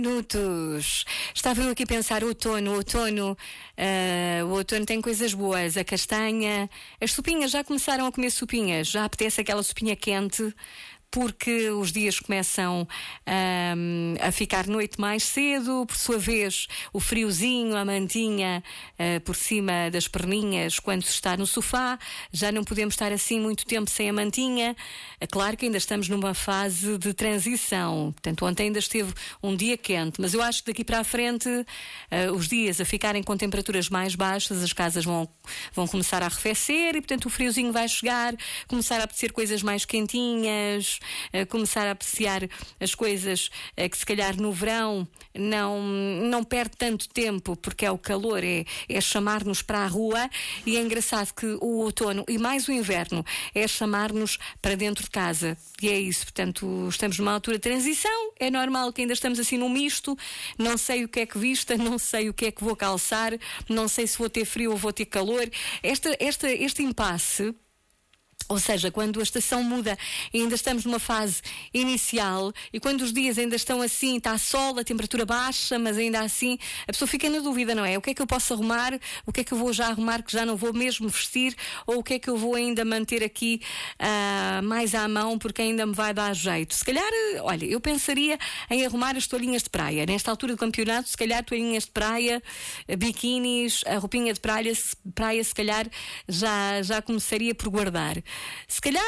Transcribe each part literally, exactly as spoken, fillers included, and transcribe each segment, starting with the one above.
Minutos. Estava eu aqui a pensar, outono, outono, uh, o outono tem coisas boas, a castanha, as sopinhas, já começaram a comer sopinhas, já apetece aquela sopinha quente, porque os dias começam um, a ficar noite mais cedo, por sua vez o friozinho, a mantinha uh, por cima das perninhas quando se está no sofá, já não podemos estar assim muito tempo sem a mantinha. É claro que ainda estamos numa fase de transição, portanto ontem ainda esteve um dia quente, mas eu acho que daqui para a frente uh, os dias a ficarem com temperaturas mais baixas, as casas vão, vão começar a arrefecer e portanto o friozinho vai chegar, começar a apetecer coisas mais quentinhas, Uh, começar a apreciar as coisas uh, que se calhar no verão não, não perde tanto tempo, porque é o calor, é, é chamar-nos para a rua, e é engraçado que o outono e mais o inverno é chamar-nos para dentro de casa, e é isso. Portanto, estamos numa altura de transição, é normal que ainda estamos assim num misto, não sei o que é que vista, não sei o que é que vou calçar, não sei se vou ter frio ou vou ter calor. Esta, esta, este impasse, ou seja, quando a estação muda e ainda estamos numa fase inicial, e quando os dias ainda estão assim, está sol, a temperatura baixa, mas ainda assim a pessoa fica na dúvida, não é? O que é que eu posso arrumar? O que é que eu vou já arrumar que já não vou mesmo vestir? Ou o que é que eu vou ainda manter aqui uh, mais à mão porque ainda me vai dar jeito? Se calhar, olha, eu pensaria em arrumar as toalhinhas de praia. Nesta altura do campeonato, se calhar toalhinhas de praia, biquinis, a roupinha de praia, praia se calhar já, já começaria por guardar. Se calhar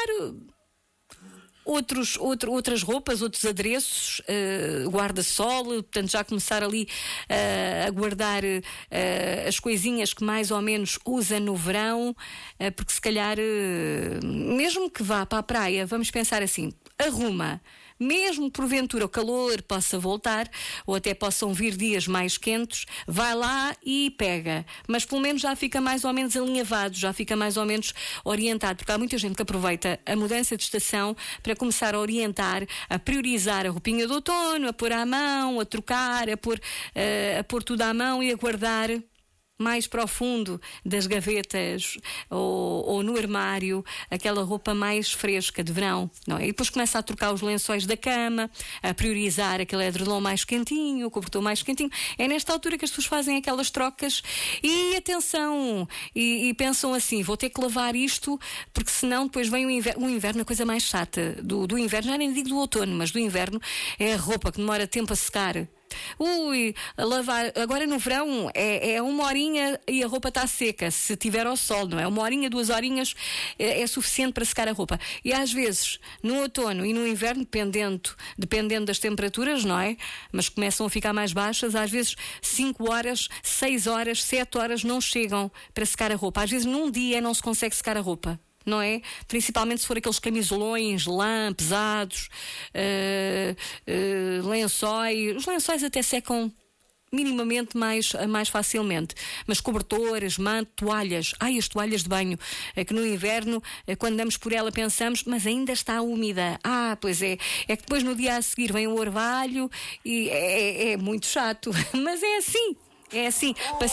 outros, outro, outras roupas, outros adereços, uh, guarda-sol, portanto já começar ali uh, a guardar uh, as coisinhas que mais ou menos usa no verão, uh, porque se calhar uh, mesmo que vá para a praia, vamos pensar assim, arruma, mesmo porventura o calor possa voltar, ou até possam vir dias mais quentes, vai lá e pega, mas pelo menos já fica mais ou menos alinhavado, já fica mais ou menos orientado, porque há muita gente que aproveita a mudança de estação para começar a orientar, a priorizar a roupinha de outono, a pôr à mão, a trocar, a pôr, uh, a pôr tudo à mão e a guardar mais profundo das gavetas ou, ou no armário aquela roupa mais fresca de verão, não é? E depois começa a trocar os lençóis da cama, a priorizar aquele edredom mais quentinho, o cobertor mais quentinho. É nesta altura que as pessoas fazem aquelas trocas e atenção, e, e pensam assim, vou ter que lavar isto porque senão depois vem o inverno. O inverno é a coisa mais chata do, do inverno, já nem digo do outono, mas do inverno é a roupa que demora tempo a secar. Ui, lavar, agora no verão é, é uma horinha e a roupa está seca, se tiver ao sol, não é? Uma horinha, duas horinhas é, é suficiente para secar a roupa. E às vezes, no outono e no inverno, dependendo, dependendo das temperaturas, não é? Mas começam a ficar mais baixas, às vezes cinco horas, seis horas, sete horas não chegam para secar a roupa. Às vezes num dia não se consegue secar a roupa, não é? Principalmente se for aqueles camisolões, lã, pesados, uh, uh, lençóis. Os lençóis até secam minimamente mais, mais facilmente, mas cobertores, manto, toalhas, ai, as toalhas de banho, é que no inverno, quando damos por ela pensamos, mas ainda está úmida. Ah, pois é, é que depois no dia a seguir vem o orvalho e é, é muito chato, mas é assim, é assim.